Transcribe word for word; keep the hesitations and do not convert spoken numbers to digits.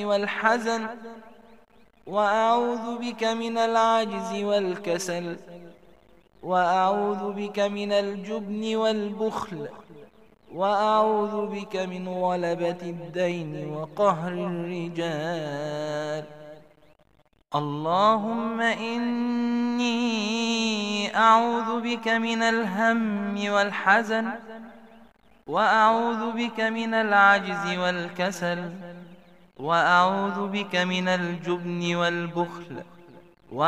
والحزن، وأعوذ بك من العجز والكسل، وأعوذ بك من الجبن والبخل، وأعوذ بك من غلبة الدين وقهر الرجال. اللهم إني أعوذ بك من الهم والحزن، وأعوذ بك من العجز والكسل، وأعوذ بك من الجبن والبخل،